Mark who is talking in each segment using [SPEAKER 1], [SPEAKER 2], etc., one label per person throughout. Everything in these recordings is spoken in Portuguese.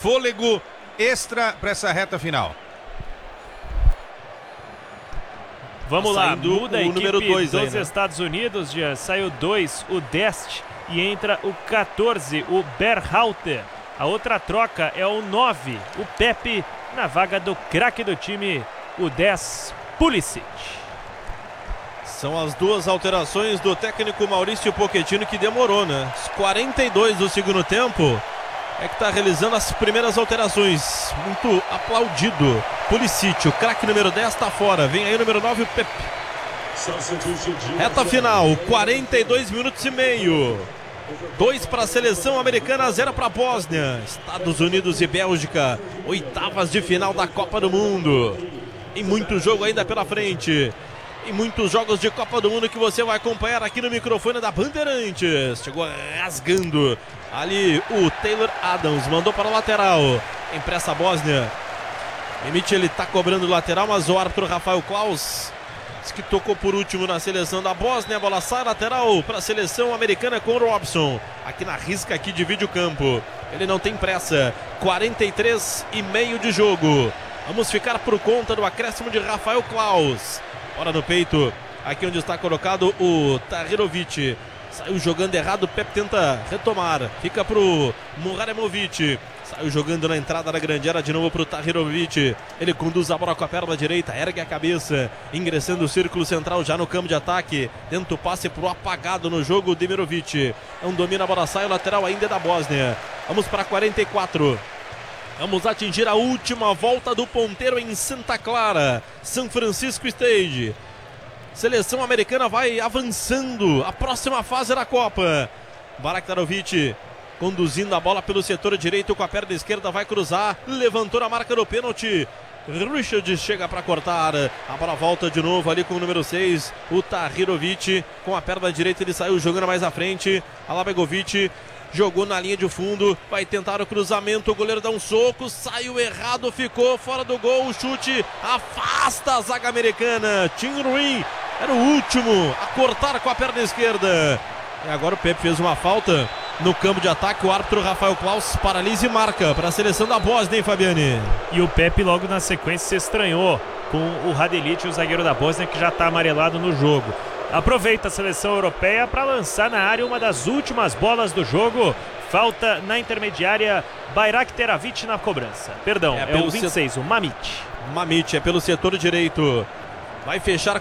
[SPEAKER 1] fôlego extra para essa reta final.
[SPEAKER 2] Vamos lá, muda a equipe
[SPEAKER 3] número 2
[SPEAKER 2] dos
[SPEAKER 3] aí, né?
[SPEAKER 2] Estados Unidos, já saiu 2, o Dest, e entra o 14, o Berhalter. A outra troca é o 9, o Pepe, na vaga do craque do time, o 10, Pulisic.
[SPEAKER 3] São as duas alterações do técnico Maurício Pochettino, que demorou, né? Os 42 do segundo tempo é que está realizando as primeiras alterações. Muito aplaudido. Pulisic, o craque número 10 está fora. Vem aí o número 9, o Pepe. Reta final, 42 minutos e meio. 2 para a seleção americana, 0 para a Bósnia. Estados Unidos e Bélgica, oitavas de final da Copa do Mundo. E muito jogo ainda pela frente. E muitos jogos de Copa do Mundo que você vai acompanhar aqui no microfone da Bandeirantes. Chegou rasgando ali o Taylor Adams, mandou para o lateral. Empresta a Bósnia. Limite, ele está cobrando o lateral, mas o árbitro Rafael Klaus, que tocou por último na seleção da Bósnia. A bola sai lateral para a seleção americana com o Robson. Aqui na risca, aqui divide o campo. Ele não tem pressa. 43,5 de jogo. Vamos ficar por conta do acréscimo de Rafael Klaus. Bola no peito, aqui onde está colocado o Tahirovic. Saiu jogando errado, o Pepe tenta retomar. Fica pro Muraremovic. Saiu jogando na entrada da grande área de novo pro Tahirovic. Ele conduz a bola com a perna direita, ergue a cabeça, ingressando o círculo central já no campo de ataque. Tenta o passe pro apagado no jogo, Demirovic. Não domina a bola, sai o lateral ainda da Bósnia. Vamos para 44. Vamos atingir a última volta do ponteiro em Santa Clara, São Francisco Stage. Seleção americana vai avançando a próxima fase da Copa. Baraktarovic conduzindo a bola pelo setor direito com a perna esquerda, vai cruzar, levantou a marca do pênalti. Richard chega para cortar, a bola volta de novo ali com o número 6, o Tahirovic. Com a perna direita ele saiu jogando mais à frente. Alabegovic jogou na linha de fundo, vai tentar o cruzamento, o goleiro dá um soco, saiu errado, ficou fora do gol, o chute afasta a zaga americana. Tim Ruin era o último a cortar com a perna esquerda. E agora o Pepe fez uma falta no campo de ataque, o árbitro Rafael Klaus paralisa e marca para a seleção da Bósnia, hein, Fabiane?
[SPEAKER 2] E o Pepe logo na sequência se estranhou com o Radelic, o zagueiro da Bósnia, que já está amarelado no jogo. Aproveita a seleção europeia para lançar na área uma das últimas bolas do jogo. Falta na intermediária, Bayrakteravic na cobrança. Perdão, é o 26, o Mamić.
[SPEAKER 3] Mamić é pelo setor direito. Vai fechar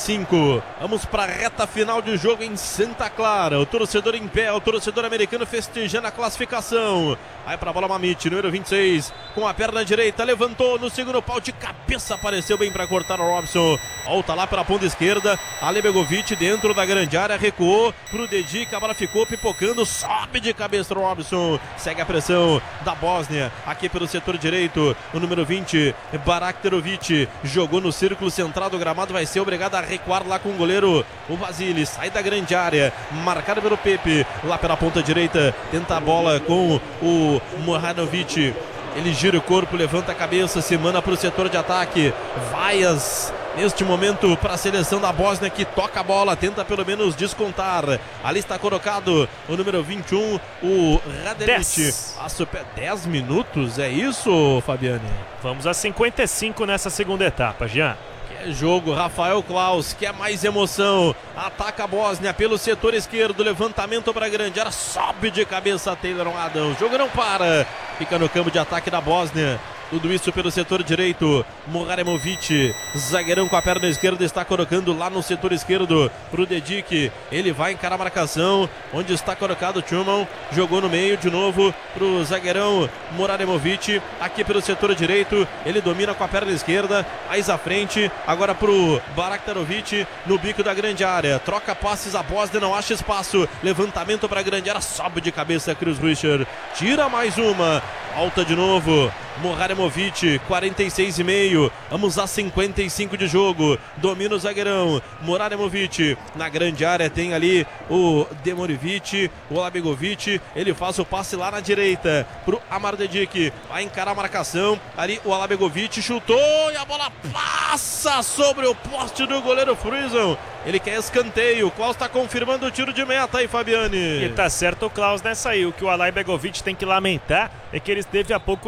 [SPEAKER 3] 45. Vamos para a reta final de jogo em Santa Clara. O torcedor em pé, o torcedor americano festejando a classificação. Vai para a bola Mamić, número 26, com a perna direita, levantou no segundo pau de cabeça, apareceu bem para cortar o Robson. Volta lá pela ponta esquerda, Alebegovic dentro da grande área, recuou pro Dedic, a bola ficou pipocando, sobe de cabeça o Robson. Segue a pressão da Bósnia, aqui pelo setor direito, o número 20, Baraktarovic, jogou no círculo central do gramado, vai ser obrigado a recuar lá com o goleiro, o Vasily, sai da grande área, marcado pelo Pepe, lá pela ponta direita, tenta a bola com o Muranovic. Ele gira o corpo, levanta a cabeça, se manda para o setor de ataque. Vaias neste momento para a seleção da Bósnia, que toca a bola, tenta pelo menos descontar. Ali está colocado o número 21, o Radelic. 10 minutos, é isso, Fabiane?
[SPEAKER 2] Vamos a 55 nessa segunda etapa, Jean.
[SPEAKER 3] É jogo, Rafael Klaus, que é mais emoção, ataca a Bósnia pelo setor esquerdo, levantamento para a grande área, sobe de cabeça Taylor Adams, o jogo não para, fica no campo de ataque da Bósnia. Tudo isso pelo setor direito, Muraremovic, zagueirão com a perna esquerda, está colocando lá no setor esquerdo pro Dedic. Ele vai encarar a marcação, onde está colocado o Thuman, jogou no meio de novo pro zagueirão Muraremovic, aqui pelo setor direito, ele domina com a perna esquerda, mais à frente, agora pro Baraktarovic, no bico da grande área, troca passes, a Bósnia não acha espaço, levantamento para a grande área, sobe de cabeça Chris Richard, tira mais uma, volta de novo, Muraremovic, 46,5, vamos a 55 de jogo, domina o zagueirão, Muraremovic, na grande área tem ali o Demorivic, o Alabegovic, ele faz o passe lá na direita, pro Amardedic, vai encarar a marcação, ali o Alabegovic chutou e a bola passa sobre o poste do goleiro Friesen, ele quer escanteio, o Klaus está confirmando o tiro de meta aí, Fabiane.
[SPEAKER 2] E tá certo o Klaus nessa aí, o que o Alabegovic tem que lamentar é que ele esteve há pouco